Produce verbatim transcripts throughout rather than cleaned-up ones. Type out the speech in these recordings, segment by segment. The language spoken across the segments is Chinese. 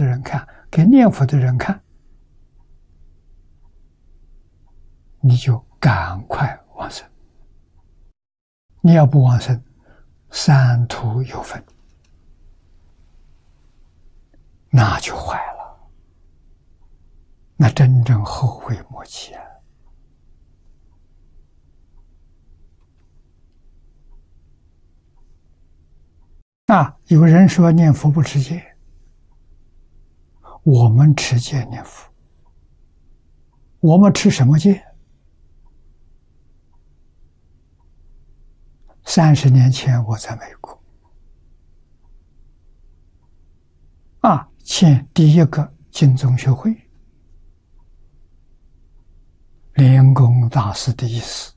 的人看，给念佛的人看，你就赶快往生。你要不往生，三途有分，那就坏了，那真正后悔莫及啊！啊，有人说念佛不持戒，我们持戒念佛，我们持什么戒？三十年前我在美国，啊，签第一个经宗学会，莲公大师的意思，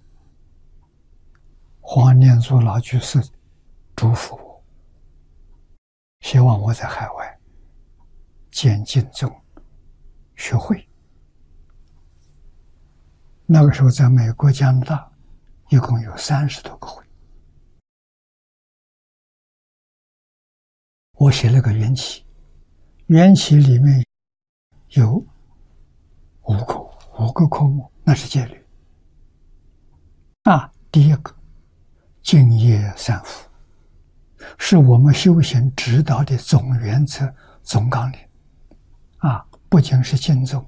黄念祖老居士嘱咐我，希望我在海外建经宗学会。那个时候在美国加拿大一共有三十多个会，我写了个缘起，缘起里面有五个五个科目，那是戒律啊。第一个净业三福，是我们修行指导的总原则、总纲领啊！不仅是经宗，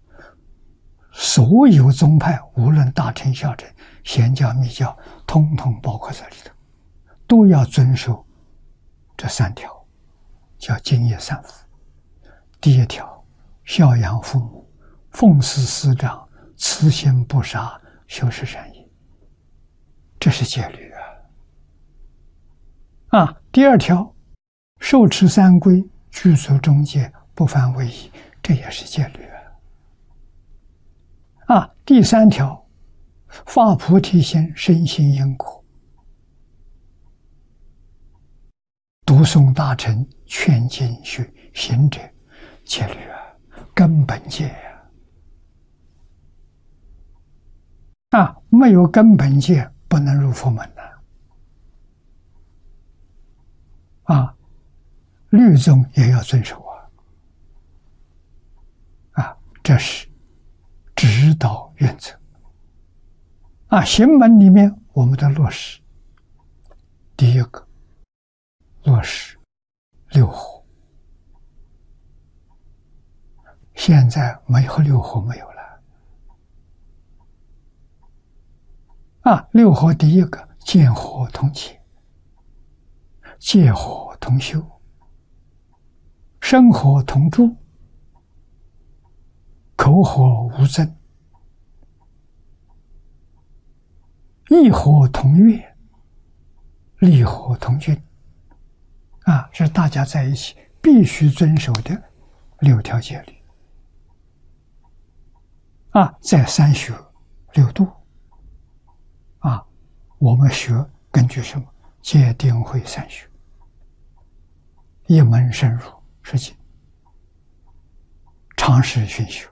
所有宗派，无论大乘、小乘、显教、密教，通通包括在里头，都要遵守这三条，叫净业三福。第一条，孝养父母，奉事师长，慈心不杀，修持善业，这是戒律啊！啊，第二条，受持三规，具足中戒，不犯违仪，这也是戒律啊！啊，第三条，发菩提心，深信因果，读诵大乘，劝进学行者，戒律啊，根本戒啊！啊，没有根本戒，不能入佛门的。啊，律宗也要遵守啊！啊，这是指导原则。啊，行门里面我们的落实，第一个落实六和，现在没有六和没有了。啊，六和第一个见和同戒，戒和同修，身和同住，口和无争，意和同悦，力和同均。啊，这是大家在一起必须遵守的六条戒律。啊，在三学六度。啊，我们学根据什么？戒定慧三学，一门深入是戒，常识熏修。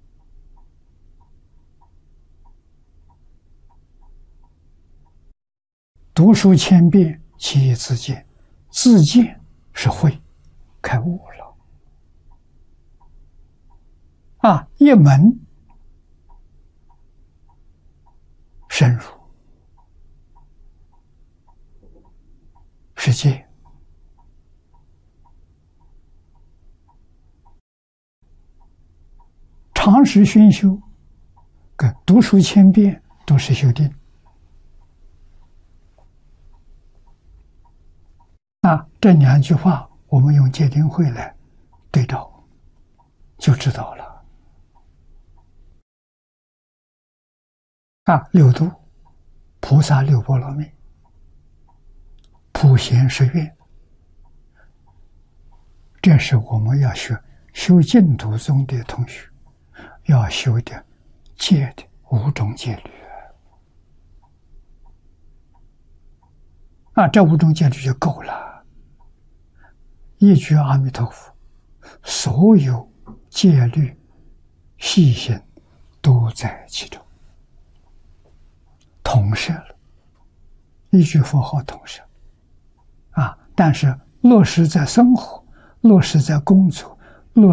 读书千遍，其义自见，自见是慧，开悟了。啊，一门深入是戒，常识熏修跟读书千遍都是修定。啊，这两句话我们用戒定慧来对照，就知道了。啊，六度，菩萨六波罗蜜，普贤十愿，这是我们要学修净土宗的同学要修的戒的五种戒律。啊，这五种戒律就够了。一句阿弥陀佛，所有戒律细行都在其中，统摄了，一句佛号统摄。啊，但是落实在生活，落实在工作，